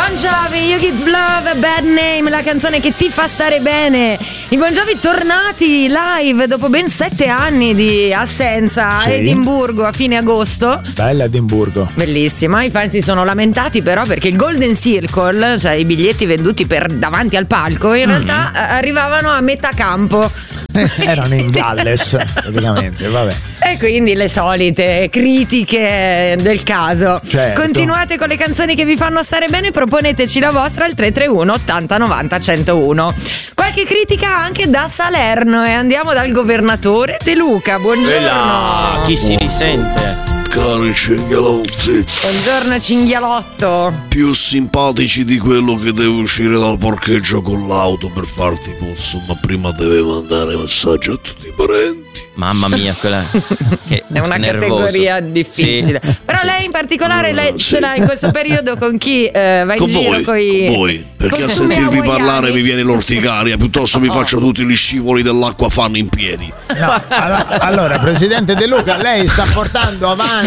Bon Jovi, You Give Love a Bad Name, la canzone che ti fa stare bene. I Bon Jovi tornati live dopo ben 7 anni di assenza a Edimburgo a fine agosto. Bella Edimburgo. Bellissima, i fan si sono lamentati però perché il Golden Circle, cioè i biglietti venduti per davanti al palco, in realtà arrivavano a metà campo. Erano in Galles praticamente, vabbè. E quindi le solite critiche del caso. Certo. Continuate con le canzoni che vi fanno stare bene, proponeteci la vostra al 331 80 90 101. Qualche critica anche da Salerno e andiamo dal governatore De Luca. Buongiorno. Chi si risente? Cari cinghialotti, Buongiorno cinghialotto. più simpatici di quello che deve uscire dal parcheggio con l'auto per farti posto, ma prima deve mandare messaggio a tutti i parenti. Mamma mia, quella che È una nervoso. categoria difficile. Sì. Però lei in particolare ce l'ha in questo periodo con chi va in Con giro voi, coi con voi, perché a costumi sentirvi hawaiani. parlare mi viene l'orticaria, piuttosto mi faccio tutti gli scivoli dell'acqua fanno in piedi. No, allora, presidente De Luca, lei sta portando avanti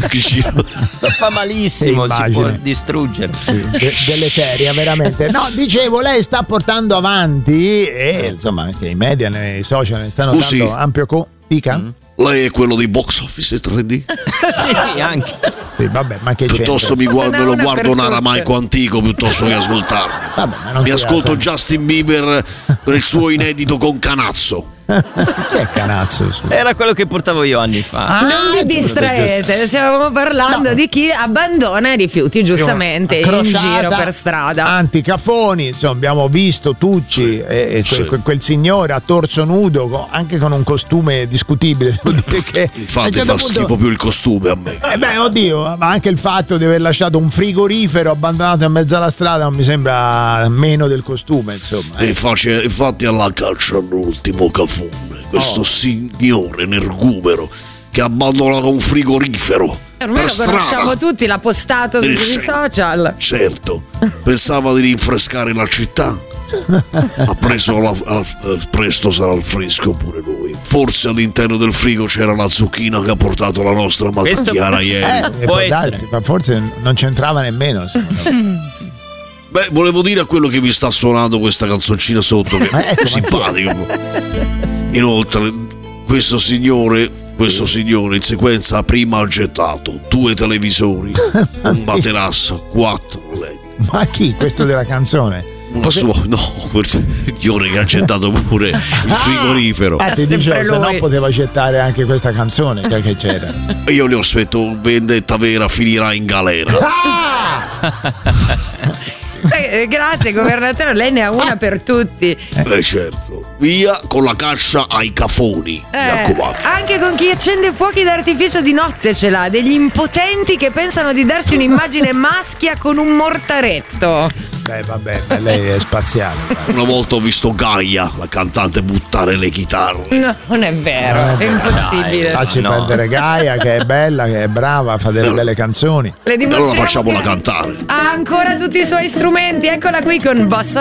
Fa malissimo, Sì, si può immagino. distruggere. dell'eteria, veramente. No, dicevo, lei sta portando avanti e insomma anche i media, nei social ne stanno Così. dando ampio dica? Lei è quello di Box Office 3D? Sì, anche. Sì, vabbè, ma che Piuttosto c'entra? me lo una guardo per un tutte. aramaico antico piuttosto che ascoltarlo. Vabbè, ma non Mi si ascolto alza. Justin Bieber per il suo inedito con Canazzo. Chi è Canazzo? Era quello che portavo io anni fa. Non vi distraete, stiamo parlando di chi abbandona i rifiuti giustamente in Crociata giro per strada. Anticafoni, insomma, abbiamo visto Tucci e quel signore a torso nudo, anche con un costume discutibile. Devo dire che Infatti a un fa certo punto- schifo più il costume a me. Beh, oddio, ma anche il fatto di aver lasciato un frigorifero abbandonato in mezzo alla strada non mi sembra meno del costume, insomma. E infatti alla calcia all'ultimo cafone questo signore energumero che ha abbandonato un frigorifero Ormai per lo conosciamo strada. tutti, l'ha postato sui social. Certo, pensava di rinfrescare la città. Ha presto sarà al fresco pure lui. Forse all'interno del frigo c'era la zucchina che ha portato la nostra Chiara ieri. Può può essere. darsi, ma forse non c'entrava nemmeno, secondo me. Beh, volevo dire a quello che mi sta suonando questa canzoncina sotto che Ma ecco, è ma simpatico. Inoltre, questo signore in sequenza prima ha gettato 2 televisori, un materasso, 4 letti. Ma chi? Questo della canzone? Quel signore che ha gettato pure il frigorifero. Ti dicevo, se no lui. poteva accettare anche questa canzone che c'era. Io le ho aspetto, vendetta vera finirà in galera. Grazie governatore, lei ne ha una per tutti. Beh certo, via con la caccia ai cafoni, mi raccomando. Anche con chi accende fuochi d'artificio di notte ce l'ha, degli impotenti che pensano di darsi un'immagine maschia con un mortaretto. Beh, vabbè, lei è spaziale. Una volta ho visto Gaia, la cantante, buttare le chitarre. No, non è vero, è impossibile. Facci No. perdere Gaia, che è bella, che è brava, fa delle belle canzoni. Le E allora dimostriamo facciamola che cantare. ha ancora tutti i suoi strumenti, eccola qui con Bossa